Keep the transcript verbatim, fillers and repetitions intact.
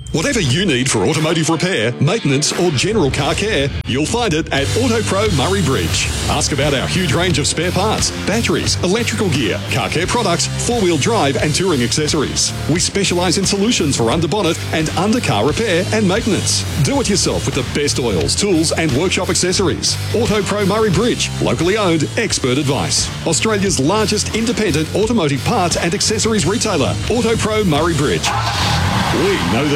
Whatever you need for automotive repair, maintenance or general car care, you'll find it at AutoPro Murray Bridge. Ask about our huge range of spare parts, batteries, electrical gear, car care products, four-wheel drive and touring accessories. We specialise in solutions for under-bonnet and under-car repair and maintenance. Do it yourself with the best oils, tools and workshop accessories. AutoPro Murray Bridge, locally owned, expert advice. Australia's largest independent automotive parts and accessories retailer, AutoPro Murray Bridge. We know that